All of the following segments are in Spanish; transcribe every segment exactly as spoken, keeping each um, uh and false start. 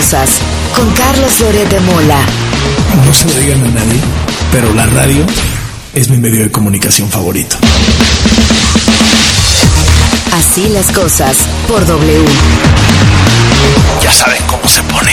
cosas, con Carlos Loret de Mola. No se lo digan a nadie, pero la radio es mi medio de comunicación favorito. Así las cosas, por W. Ya saben cómo se pone.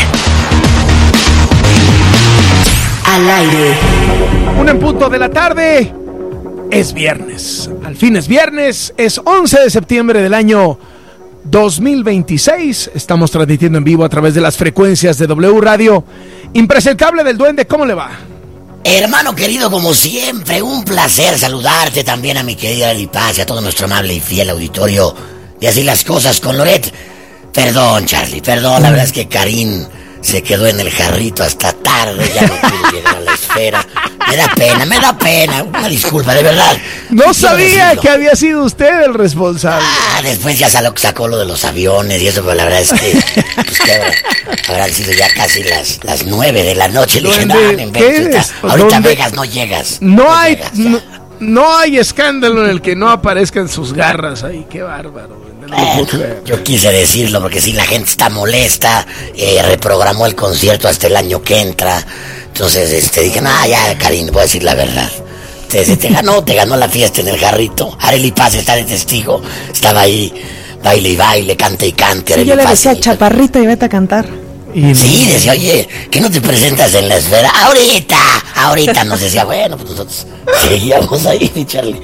Al aire. Un en punto de la tarde. Es viernes. Al fin es viernes. Es once de septiembre del año dos mil veintiséis. Estamos transmitiendo en vivo a través de las frecuencias de W Radio. Impresentable del Duende, ¿cómo le va? Hermano querido, como siempre, un placer saludarte, también a mi querida Eli Paz y a todo nuestro amable y fiel auditorio. Y así las cosas con Loret. Perdón, Charlie, perdón, la verdad es que Karim se quedó en el jarrito hasta tarde, ya no pudo llegar a la esfera. Me da pena, me da pena, una disculpa, de verdad. No sabía que había sido usted el responsable. Ah, después ya sacó, sacó lo de los aviones y eso, pero la verdad es que, pues que habrá, habrán sido ya casi las, las nueve de la noche. Le dije, no, no inventes, ahorita ¿Dónde? Vegas no llegas. No, no hay, llegas, no, no hay escándalo en el que no aparezcan sus garras ahí, qué bárbaro. Bueno, yo quise decirlo porque si la gente está molesta, eh, reprogramó el concierto hasta el año que entra. Entonces este, dije, no, ya, Karim, voy a decir la verdad. Te, te ganó, te ganó la fiesta en el jarrito. Arely Paz está de testigo. Estaba ahí, baile y baile, cante y cante. Sí, yo le decía, chaparrita, y vete a cantar. Y sí, decía, oye, ¿qué no te presentas en la esfera? Ahorita, ahorita nos decía, bueno, pues nosotros seguíamos ahí, mi Charlie.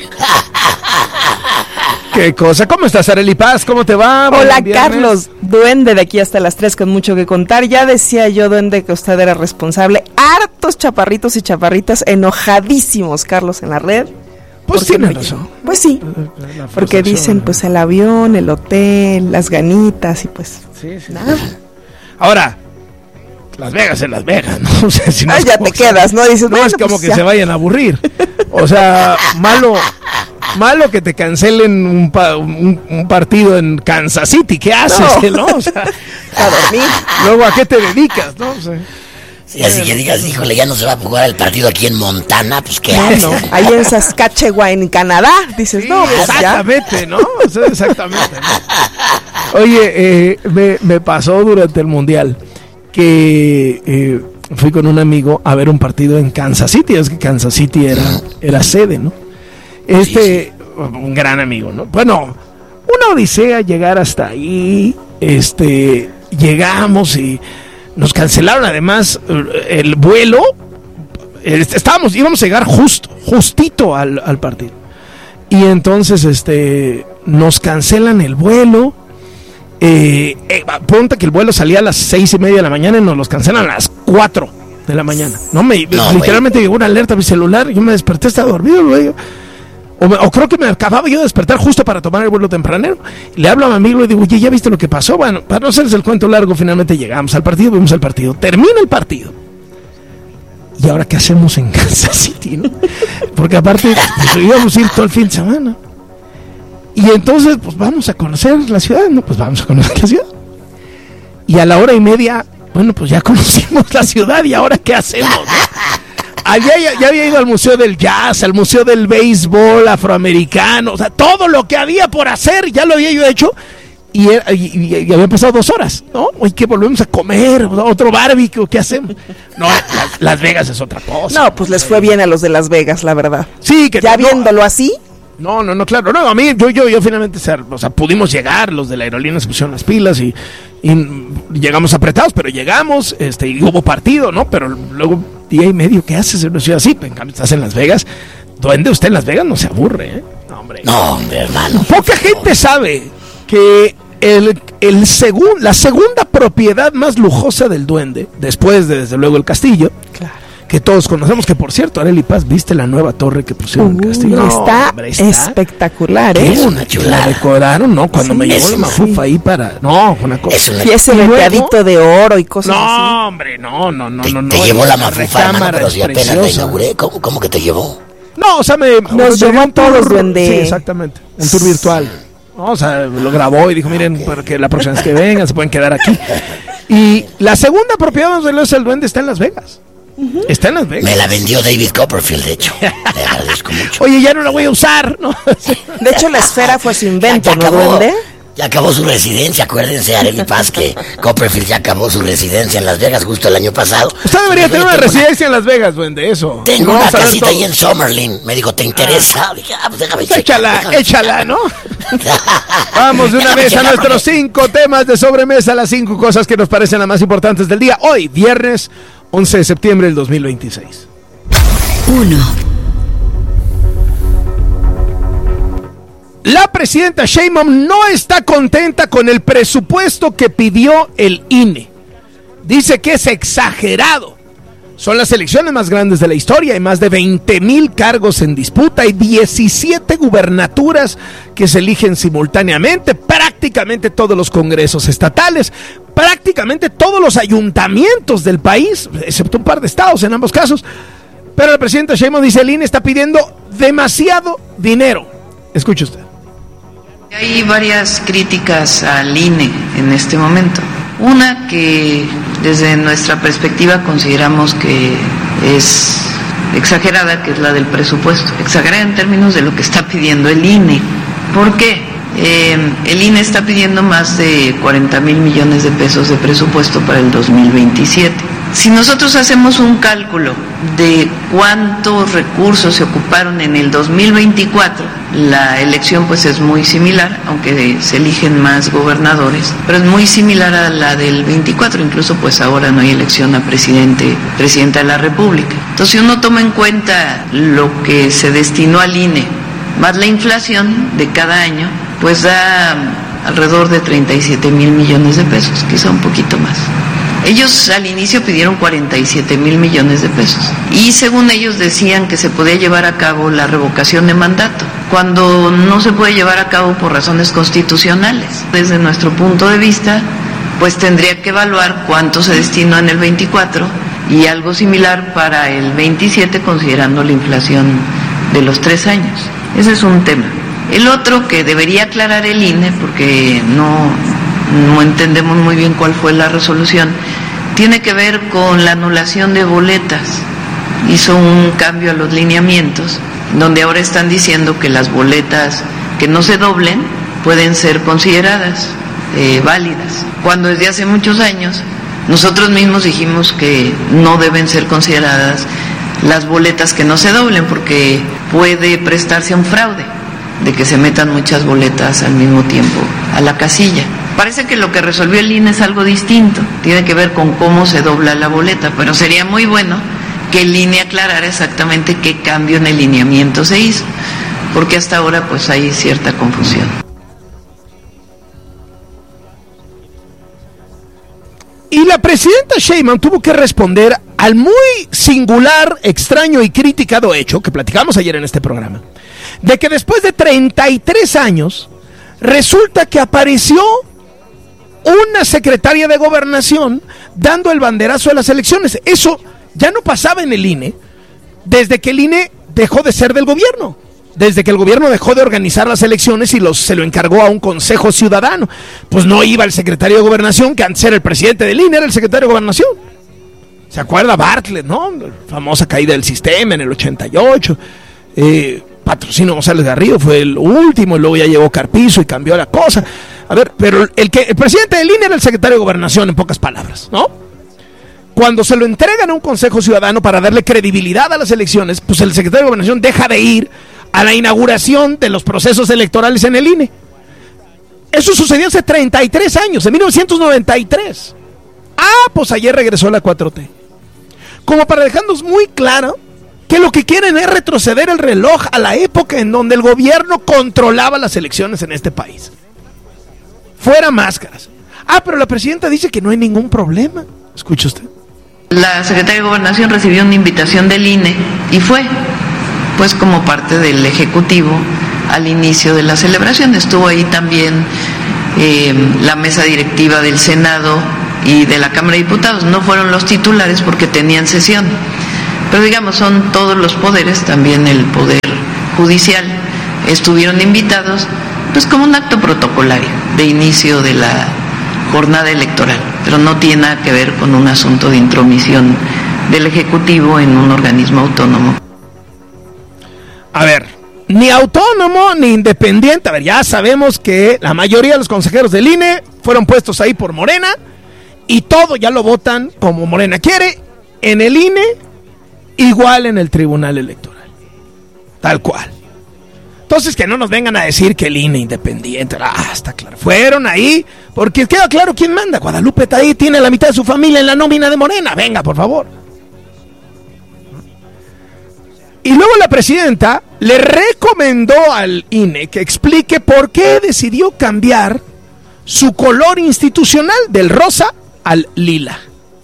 ¿Qué cosa? ¿Cómo estás, Arely Paz? ¿Cómo te va? Hola, Carlos, Duende, de aquí hasta las tres con mucho que contar. Ya decía yo, Duende, que usted era responsable. Hartos chaparritos y chaparritas enojadísimos, Carlos, en la red. Pues tiene razón. Pues sí, porque dicen, pues el avión, el hotel, las ganitas y pues sí, sí, nada. Ahora, Las Vegas en Las Vegas, ¿no? O sea, si no ah, ya te quedas, ¿no? Dices, no bueno, es como pues que ya. se vayan a aburrir. O sea, malo... Malo que te cancelen un, pa, un, un partido en Kansas City. ¿Qué haces? No, ¿no? O sea, a dormir. Luego, ¿a qué te dedicas? ¿No? O sea, sí, así que digas, híjole, ya no se va a jugar el partido aquí en Montana, pues ¿qué haces? No, ahí en Saskatchewan, en Canadá, dices, sí, no, pues exactamente, ya. ¿no? O sea, exactamente, ¿no? Oye, eh, me, me pasó durante el Mundial que eh, fui con un amigo a ver un partido en Kansas City. Es que Kansas City era, era sede, ¿no? Este, un gran amigo, ¿no? Bueno, una odisea llegar hasta ahí. Este, llegamos y nos cancelaron además el vuelo. Estábamos, íbamos a llegar justo, justito al, al partido. Y entonces, este, nos cancelan el vuelo. Eh, eh, ponte que el vuelo salía a las seis y media de la mañana y nos los cancelan a las cuatro de la mañana. No, me, no literalmente llegó una alerta a mi celular. Yo me desperté, estaba dormido, güey. O, me, o creo que me acababa yo de despertar justo para tomar el vuelo tempranero. Le hablo a mi amigo y le digo, oye, ¿ya viste lo que pasó? Bueno, para no hacerles el cuento largo, finalmente llegamos al partido, vimos el partido. Termina el partido. ¿Y ahora qué hacemos en Kansas City, no? Porque aparte, pues, íbamos a ir todo el fin de semana. Y entonces, pues vamos a conocer la ciudad, ¿no? Pues vamos a conocer la ciudad. Y a la hora y media, bueno, pues ya conocimos la ciudad y ahora qué hacemos, ¿no? Había, ya, ya había ido al Museo del Jazz, al Museo del Béisbol Afroamericano, o sea, todo lo que había por hacer, ya lo había yo hecho, y, y, y, y habían pasado dos horas, ¿no? Hoy que volvemos a comer, otro barbecue, ¿qué hacemos? No, Las, Las Vegas es otra cosa. No, pues les fue bien a los de Las Vegas, la verdad. Sí, que ya no, viéndolo así. No, no, no, claro, no, a mí, yo, yo, yo finalmente, o sea, pudimos llegar, los de la aerolínea se pusieron las pilas y, y llegamos apretados, pero llegamos, este, y hubo partido, ¿no? Pero luego, día y medio, ¿qué haces en una ciudad así? En cambio, estás en Las Vegas, Duende, usted en Las Vegas no se aburre, ¿eh? No, hombre, no, hombre, hermano. Poca gente sabe que el, el segun, la segunda propiedad más lujosa del Duende, después de, desde luego, el castillo, claro, que todos conocemos, que por cierto, Arely Paz, ¿viste la nueva torre que pusieron en uh, el castillo? No, está, hombre, está espectacular, ¿eh? Es una chulada. La decoraron, ¿no? Cuando sí, me llegó la mafufa sí. ahí para... No, una cosa... Es una... Y ese veteadito de oro y cosas no, así. No, hombre, no, no, no, te, no. Te no, llevó la mafufa, mafufa, hermano, pero si apenas la inauguré. ¿Cómo, ¿Cómo que te llevó? No, o sea, me... Nos llevó a todos, Duende. Sí, exactamente. Un tour virtual. No, o sea, lo grabó y dijo, miren, para que la próxima vez que vengan se pueden quedar aquí. Y la segunda propiedad donde lo es el Duende está en Las Vegas. Uh-huh. Está en Las Vegas. Me la vendió David Copperfield, de hecho. Le agradezco mucho. Oye, ya no la voy a usar, ¿no? De hecho, la esfera fue su invento, ya, ya ¿no, Duende? Ya acabó su residencia, acuérdense, Arely Paz, que Copperfield ya acabó su residencia en Las Vegas justo el año pasado. Usted debería tener una residencia una... en Las Vegas, duende, eso. Tengo una casita ahí en Summerlin. Me dijo, ¿te interesa? Ah. Dije, ah, pues déjame pues échala, déjame échala, ¿no? Vamos de una déjame vez a nuestros cinco temas de sobremesa, las cinco cosas que nos parecen las más importantes del día. Hoy, viernes once de septiembre del dos mil veintiséis. uno. La presidenta Sheinbaum no está contenta con el presupuesto que pidió el I N E. Dice que es exagerado. Son las elecciones más grandes de la historia. Hay más de veinte mil cargos en disputa. Hay diecisiete gubernaturas que se eligen simultáneamente. Prácticamente todos los congresos estatales. Prácticamente todos los ayuntamientos del país, excepto un par de estados en ambos casos. Pero la presidenta Sheinbaum dice que el I N E está pidiendo demasiado dinero. Escuche usted. Hay varias críticas al I N E en este momento. Una que desde nuestra perspectiva consideramos que es exagerada, que es la del presupuesto. Exagerada en términos de lo que está pidiendo el I N E. ¿Por qué? Eh, el I N E está pidiendo más de cuarenta mil millones de pesos de presupuesto para el dos mil veintisiete. Si nosotros hacemos un cálculo de cuántos recursos se ocuparon en el dos mil veinticuatro, la elección pues es muy similar, aunque se eligen más gobernadores, pero es muy similar a la del veinticuatro, incluso pues ahora no hay elección a presidente, presidenta de la República. Entonces si uno toma en cuenta lo que se destinó al I N E, más la inflación de cada año, pues da alrededor de treinta y siete mil millones de pesos, quizá un poquito más. Ellos al inicio pidieron cuarenta y siete mil millones de pesos y según ellos decían que se podía llevar a cabo la revocación de mandato, cuando no se puede llevar a cabo por razones constitucionales. Desde nuestro punto de vista, pues tendría que evaluar cuánto se destinó en el veinticuatro y algo similar para el veintisiete, considerando la inflación de los tres años. Ese es un tema. El otro que debería aclarar el I N E, porque no... no entendemos muy bien cuál fue la resolución, tiene que ver con la anulación de boletas. Hizo un cambio a los lineamientos, donde ahora están diciendo que las boletas que no se doblen pueden ser consideradas eh, válidas, cuando desde hace muchos años nosotros mismos dijimos que no deben ser consideradas las boletas que no se doblen, porque puede prestarse a un fraude, de que se metan muchas boletas al mismo tiempo a la casilla. Parece que lo que resolvió el I N E es algo distinto, tiene que ver con cómo se dobla la boleta, pero sería muy bueno que el I N E aclarara exactamente qué cambio en el lineamiento se hizo, porque hasta ahora pues hay cierta confusión. Y la presidenta Sheinbaum tuvo que responder al muy singular, extraño y criticado hecho que platicamos ayer en este programa, de que después de treinta y tres años resulta que apareció una secretaria de Gobernación dando el banderazo de las elecciones. Eso ya no pasaba en el I N E desde que el I N E dejó de ser del gobierno, desde que el gobierno dejó de organizar las elecciones y los, se lo encargó a un consejo ciudadano. Pues no iba el secretario de Gobernación, que antes era el presidente del I N E, era el secretario de Gobernación. ¿Se acuerda Bartlett, no? La famosa caída del sistema en el ochenta y ocho. Eh, Patrocinio González Garrido fue el último, y luego ya llegó Carpizo y cambió la cosa. A ver, pero el que el presidente del I N E era el secretario de Gobernación, en pocas palabras, ¿no? Cuando se lo entregan a un consejo ciudadano para darle credibilidad a las elecciones, pues el secretario de Gobernación deja de ir a la inauguración de los procesos electorales en el I N E. Eso sucedió hace treinta y tres años, en mil novecientos noventa y tres. Ah, pues ayer regresó la cuatro T. Como para dejarnos muy claro que lo que quieren es retroceder el reloj a la época en donde el gobierno controlaba las elecciones en este país. Fuera máscaras. Ah, pero la presidenta dice que no hay ningún problema. Escuche usted. La secretaria de Gobernación recibió una invitación del I N E y fue, pues como parte del Ejecutivo, al inicio de la celebración. Estuvo ahí también eh, la mesa directiva del Senado y de la Cámara de Diputados. No fueron los titulares porque tenían sesión, pero digamos son todos los poderes, también el Poder Judicial, estuvieron invitados, pues como un acto protocolario de inicio de la jornada electoral, pero no tiene nada que ver con un asunto de intromisión del Ejecutivo en un organismo autónomo. A ver, ni autónomo ni independiente. A ver, ya sabemos que la mayoría de los consejeros del I N E fueron puestos ahí por Morena y todo ya lo votan como Morena quiere en el I N E, igual en el Tribunal Electoral. Tal cual. Entonces que no nos vengan a decir que el I N E independiente, ah, está claro. Fueron ahí, porque queda claro quién manda. Guadalupe está ahí, tiene la mitad de su familia en la nómina de Morena. Venga, por favor. Y luego la presidenta le recomendó al I N E que explique por qué decidió cambiar su color institucional del rosa al lila.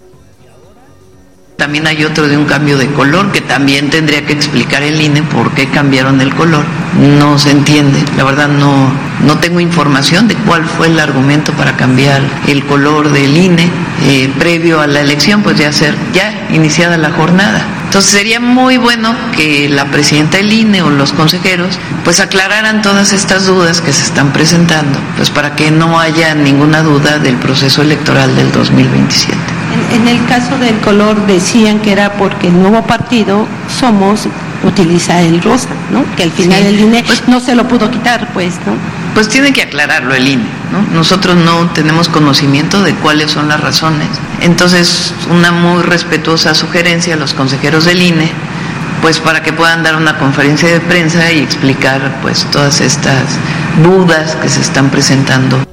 También hay otro de un cambio de color que también tendría que explicar el I N E por qué cambiaron el color. No se entiende, la verdad no, no tengo información de cuál fue el argumento para cambiar el color del I N E eh, previo a la elección, pues ya ser ya iniciada la jornada. Entonces sería muy bueno que la presidenta del I N E o los consejeros pues aclararan todas estas dudas que se están presentando, pues para que no haya ninguna duda del proceso electoral del dos mil veintisiete. En el caso del color decían que era porque el nuevo partido Somos utiliza el rosa, ¿no? Que al final sí. El I N E pues, no se lo pudo quitar, pues, ¿no? Pues tiene que aclararlo el I N E, ¿no? Nosotros no tenemos conocimiento de cuáles son las razones. Entonces, una muy respetuosa sugerencia a los consejeros del I N E, pues para que puedan dar una conferencia de prensa y explicar, pues, todas estas dudas que se están presentando.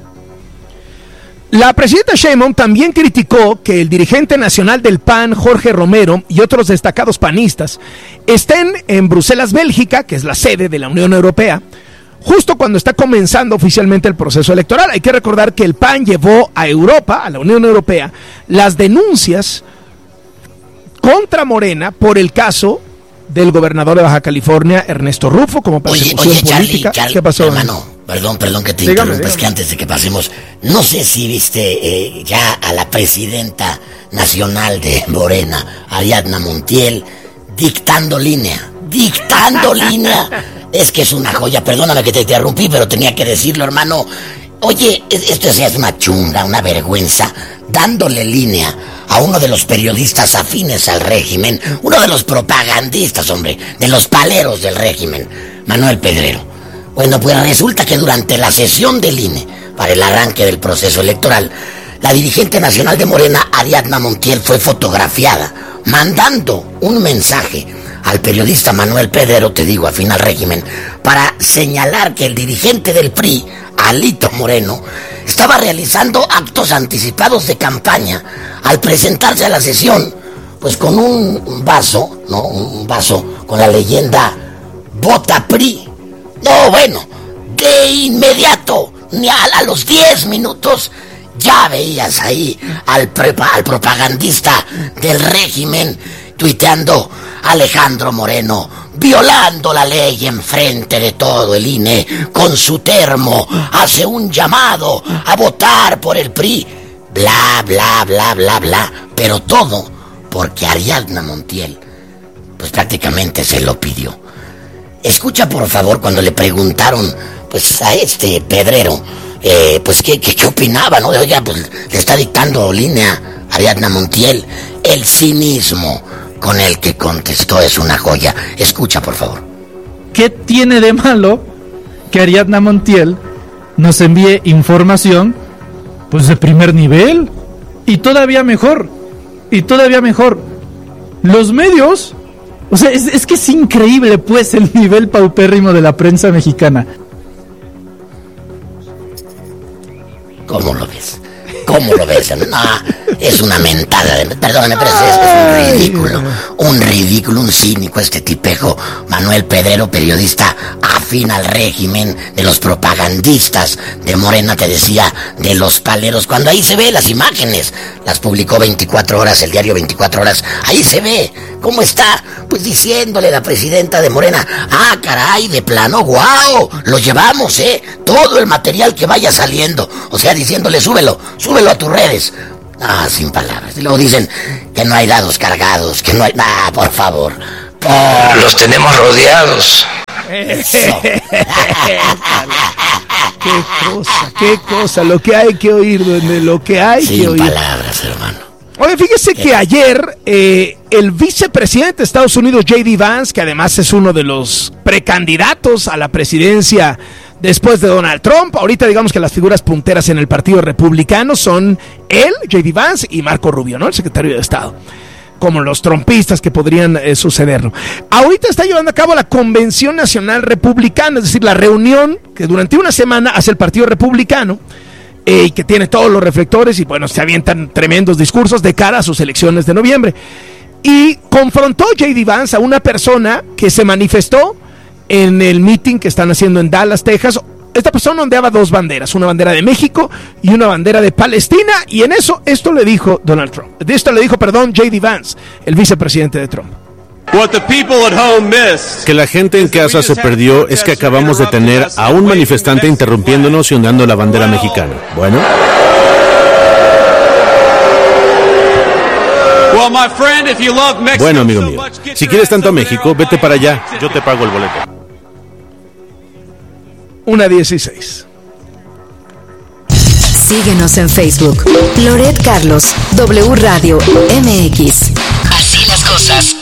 La presidenta Sheinbaum también criticó que el dirigente nacional del P A N, Jorge Romero, y otros destacados panistas estén en Bruselas, Bélgica, que es la sede de la Unión Europea, justo cuando está comenzando oficialmente el proceso electoral. Hay que recordar que el P A N llevó a Europa, a la Unión Europea, las denuncias contra Morena por el caso del gobernador de Baja California, Ernesto Rufo, como persecución oye, oye, política. Charlie, Charlie, ¿Qué pasó? Hermano, perdón, perdón que te dígame, interrumpa, es dígame. que antes de que pasemos, no sé si viste eh, ya a la presidenta nacional de Morena, Ariadna Montiel, dictando línea, dictando línea. Es que es una joya, perdóname que te interrumpí, pero tenía que decirlo, hermano. Oye, esto sí es una chunga, una vergüenza, dándole línea a uno de los periodistas afines al régimen, uno de los propagandistas, hombre, de los paleros del régimen, Manuel Pedrero. Bueno, pues resulta que durante la sesión del I N E, para el arranque del proceso electoral, la dirigente nacional de Morena, Ariadna Montiel, fue fotografiada, mandando un mensaje al periodista Manuel Pedrero, te digo, afín al régimen, para señalar que el dirigente del P R I, Alito Moreno, estaba realizando actos anticipados de campaña al presentarse a la sesión, pues con un vaso, ¿no? Un vaso con la leyenda Vota P R I. No, bueno, de inmediato, ni a, a los diez minutos, ya veías ahí al, prepa, al propagandista del régimen tuiteando: Alejandro Moreno violando la ley enfrente de todo el I N E, con su termo hace un llamado a votar por el P R I, bla, bla, bla, bla, bla, pero todo porque Ariadna Montiel, pues prácticamente se lo pidió. Escucha por favor cuando le preguntaron, pues a este Pedrero, eh, pues qué, qué, qué opinaba, ¿no? Oiga, pues le está dictando línea Ariadna Montiel. El cinismo con el que contestó es una joya. Escucha, por favor. ¿Qué tiene de malo que Ariadna Montiel nos envíe información, pues de primer nivel? Y todavía mejor, y todavía mejor, los medios, o sea, es, es que es increíble, pues, el nivel paupérrimo de la prensa mexicana. ¿Cómo lo ves? ¿Cómo lo ves? No, es una mentada de... Perdóname, pero es, es un ridículo. Un ridículo, un cínico este tipejo. Manuel Pedrero, periodista afín al régimen, de los propagandistas de Morena, te decía, de los paleros. Cuando ahí se ve las imágenes, las publicó veinticuatro horas, el diario veinticuatro horas. Ahí se ve cómo está, pues diciéndole la presidenta de Morena: ah, caray, de plano, guau, lo llevamos, eh, todo el material que vaya saliendo. O sea, diciéndole: súbelo, súbelo a tus redes. Ah, sin palabras. Y luego dicen que no hay dados cargados, que no hay... Ah, por favor. Por... Los tenemos rodeados. Eso. Qué cosa, qué cosa, lo que hay que oír, duende, lo que hay sin que oír. Sin palabras, hermano. Oye, fíjese que ayer eh, el vicepresidente de Estados Unidos, J D Vance, que además es uno de los precandidatos a la presidencia después de Donald Trump, ahorita digamos que las figuras punteras en el Partido Republicano son él, J D Vance, y Marco Rubio, ¿no? El secretario de Estado, como los trumpistas que podrían eh, sucederlo. Ahorita está llevando a cabo la Convención Nacional Republicana, es decir, la reunión que durante una semana hace el Partido Republicano, eh, y que tiene todos los reflectores, y bueno, se avientan tremendos discursos de cara a sus elecciones de noviembre. Y confrontó J D Vance a una persona que se manifestó en el meeting que están haciendo en Dallas, Texas. Esta persona ondeaba dos banderas, una bandera de México y una bandera de Palestina, y en eso, esto le dijo Donald Trump. De esto le dijo, perdón, J D Vance, el vicepresidente de Trump. Que la gente en casa se perdió es que acabamos de tener a un manifestante interrumpiéndonos y ondeando la bandera mexicana. Bueno. Bueno, amigo mío, si quieres tanto a México, vete para allá, yo te pago el boleto. Una dieciséis. Síguenos en Facebook. Loret Carlos, W Radio M X. Así las cosas.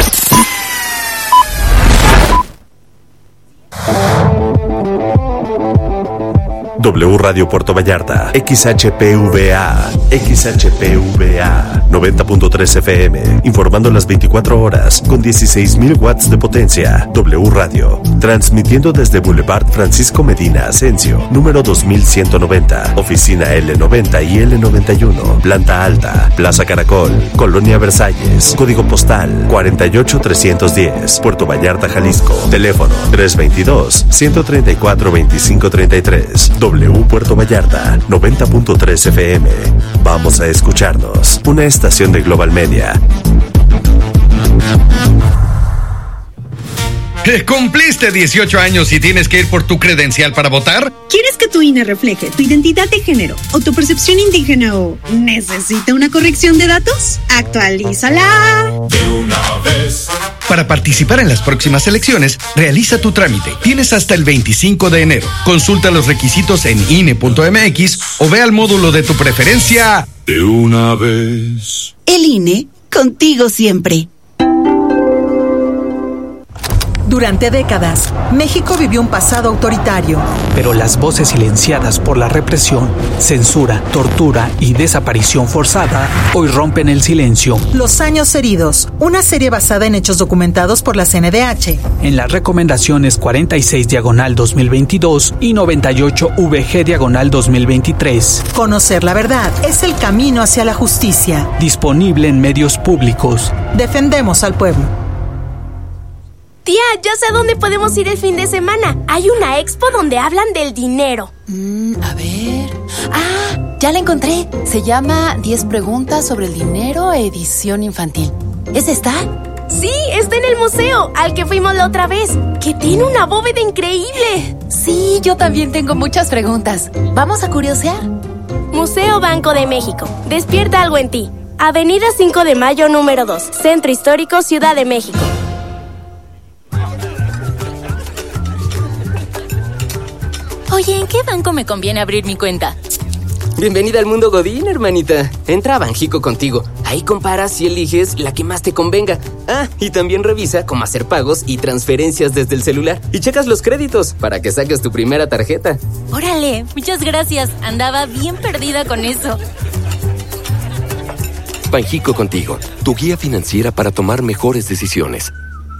W Radio Puerto Vallarta, X H P V A, X H P V A, noventa punto tres F M, informando las veinticuatro horas, con dieciséis mil watts de potencia. W Radio, transmitiendo desde Boulevard Francisco Medina Asensio, número dos mil ciento noventa, oficina L noventa y L noventa y uno, planta alta, Plaza Caracol, Colonia Versalles, código postal cuarenta y ocho trescientos diez, Puerto Vallarta, Jalisco, teléfono tres veintidós, ciento treinta y cuatro, veinticinco treinta y tres. W Puerto Vallarta, noventa punto tres F M. Vamos a escucharnos. Una estación de Global Media. ¿Cumpliste dieciocho años y tienes que ir por tu credencial para votar? ¿Quieres que tu I N E refleje tu identidad de género o tu percepción indígena o necesita una corrección de datos? ¡Actualízala! De una vez. Para participar en las próximas elecciones, realiza tu trámite. Tienes hasta el veinticinco de enero. Consulta los requisitos en I N E punto M X o ve al módulo de tu preferencia. De una vez. El I N E, contigo siempre. Durante décadas, México vivió un pasado autoritario. Pero las voces silenciadas por la represión, censura, tortura y desaparición forzada hoy rompen el silencio. Los años heridos, una serie basada en hechos documentados por la C N D H. En las recomendaciones cuarenta y seis diagonal dos mil veintidós y noventa y ocho V G diagonal dos mil veintitrés. Conocer la verdad es el camino hacia la justicia. Disponible en medios públicos. Defendemos al pueblo. Tía, ya sé a dónde podemos ir el fin de semana. Hay una expo donde hablan del dinero. Mm, a ver... Ah, ya la encontré. Se llama diez preguntas sobre el dinero, edición infantil. ¿Es esta? Sí, está en el museo, al que fuimos la otra vez, que tiene una bóveda increíble. Sí, yo también tengo muchas preguntas. ¿Vamos a curiosear? Museo Banco de México. Despierta algo en ti. Avenida cinco de mayo, número dos. Centro Histórico, Ciudad de México. Oye, ¿en qué banco me conviene abrir mi cuenta? Bienvenida al mundo Godín, hermanita. Entra a Banjico Contigo. Ahí comparas y eliges la que más te convenga. Ah, y también revisa cómo hacer pagos y transferencias desde el celular. Y checas los créditos para que saques tu primera tarjeta. Órale, muchas gracias. Andaba bien perdida con eso. Banjico Contigo, tu guía financiera para tomar mejores decisiones.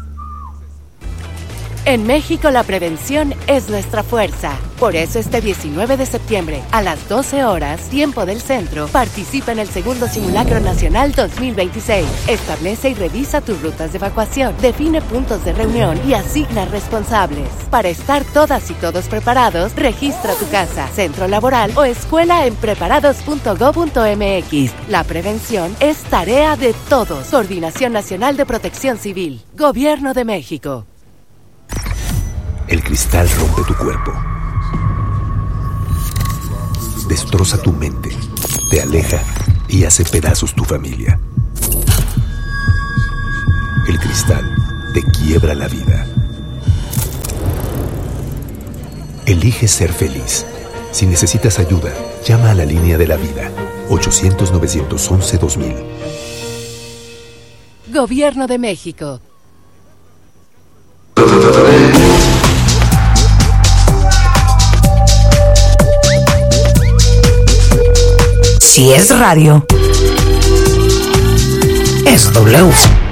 En México la prevención es nuestra fuerza. Por eso este diecinueve de septiembre, a las doce horas, tiempo del centro, participa en el segundo Simulacro Nacional dos mil veintiséis. Establece y revisa tus rutas de evacuación, define puntos de reunión y asigna responsables. Para estar todas y todos preparados, registra tu casa, centro laboral o escuela en preparados punto gob punto m x. La prevención es tarea de todos. Coordinación Nacional de Protección Civil. Gobierno de México. El cristal rompe tu cuerpo, destroza tu mente, te aleja y hace pedazos tu familia. El cristal te quiebra la vida. Elige ser feliz. Si necesitas ayuda, llama a la línea de la vida. ochocientos, novecientos once, dos mil. Gobierno de México. Si es radio, es W.